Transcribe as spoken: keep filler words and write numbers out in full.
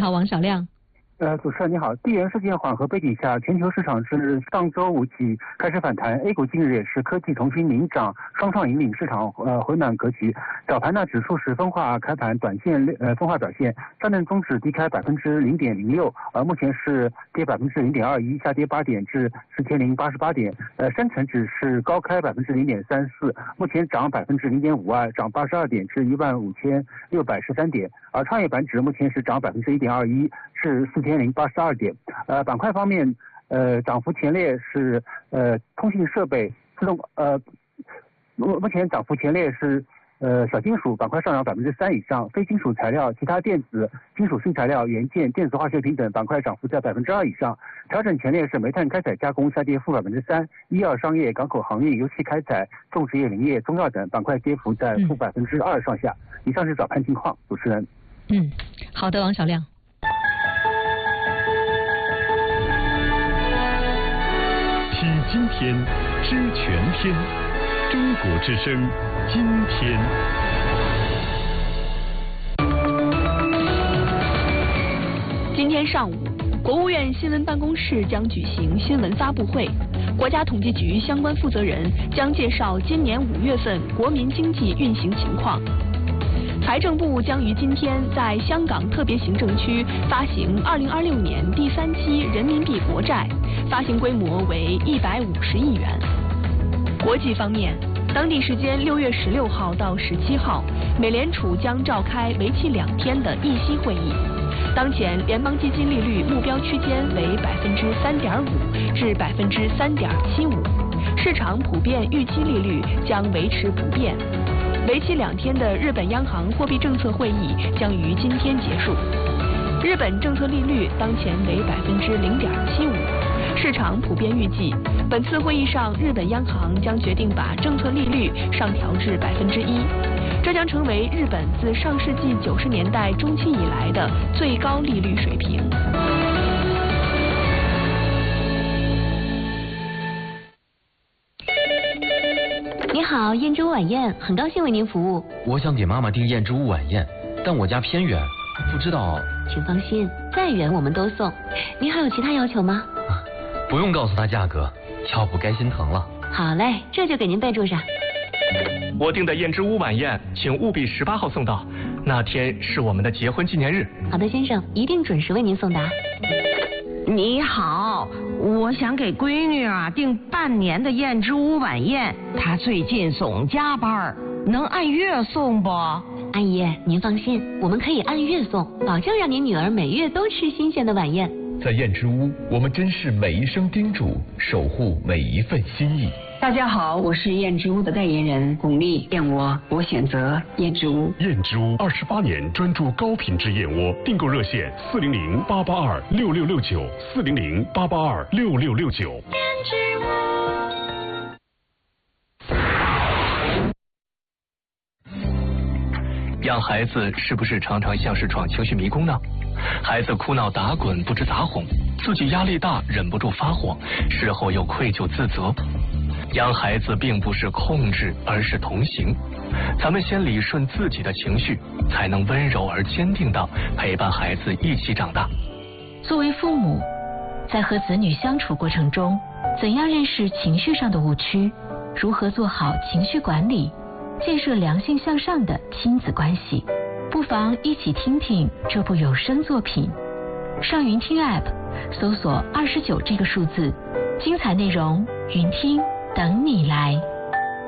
好，王小亮。 呃，主持人你好，地缘事件缓和背景下，全球市场是上周五起开始反弹 ，A 股近日也是科技重新领涨，双创引领市场呃回暖格局。早盘呢，指数是分化开盘，短线呃分化表现，上证综指低开百分之零点零六，呃目前是跌百分之零点二一，下跌八点至四千零八十八点。呃，深成指是高开百分之零点三四，目前涨百分之零点五二，涨八十二点至一万五千六百十三点。而创业板指目前是涨百分之一点二一，是四千零八十二点。呃，板块方面，呃，涨幅前列是呃通信设备、自动呃，目目前涨幅前列是呃小金属板块上涨百分之三以上，非金属材料、其他电子、金属新材料、元件、电子化学品等板块涨幅在百分之二以上。调整前列是煤炭开采加工下跌负百分之三，医药商业、港口航运、油气开采、种植业、林业、中药等板块跌幅在负百分之二上下。以上是早盘情况，主持人。 嗯，好的，王小亮。 听今天，知全天，中国之声，今天。 今天上午，国务院新闻办公室将举行新闻发布会，国家统计局相关负责人将介绍今年五月份国民经济运行情况。财政部将于今天在香港特别行政区发行二零二六年第三期人民币国债，发行规模为一百五十亿元。国际方面，当地时间六月十六号到十七号，美联储将召开为期两天的议息会议。当前联邦基金利率目标区间为百分之三点五至百分之三点七五，市场普遍预期利率将维持不变。为期两天的日本央行货币政策会议将于今天结束。日本政策利率当前为百分之零点七五，市场普遍预计本次会议上日本央行将决定把政策利率上调至百分之一，这将成为日本自上世纪九十年代中期以来的最高利率水平。 你好，燕之屋晚宴，很高兴为您服务。 我想给妈妈订燕之屋晚宴，但我家偏远，不知道。 请放心，再远我们都送。您还有其他要求吗？ 不用告诉她价格，要不该心疼了。 好嘞，这就给您备注上。 我订的燕之屋晚宴，请务必十八号送到，那天是我们的结婚纪念日。 好的，先生，一定准时为您送达。 你好，我想给闺女啊订半年的燕之屋晚宴，她最近总加班，能按月送不？ 阿姨，您放心，我们可以按月送，保证让您女儿每月都吃新鲜的晚宴。 在燕之屋，我们珍视每一声叮嘱，守护每一份心意。 大家好，我是燕之屋的代言人巩俐，燕窝我选择燕之屋。 燕之屋二十八年专注高品质燕窝，订购热线四零零八八二六六六九四零零八八二六六六九。燕之屋。 养孩子是不是常常像是闯情绪迷宫呢？孩子哭闹打滚不知咋哄，自己压力大忍不住发火，事后又愧疚自责。养孩子并不是控制，而是同行。咱们先理顺自己的情绪，才能温柔而坚定地陪伴孩子一起长大。 作为父母，在和子女相处过程中，怎样认识情绪上的误区？如何做好情绪管理？建设良性向上的亲子关系？不妨一起听听这部有声作品。上云听 App 搜索二十九这个数字，精彩内容云听等你来。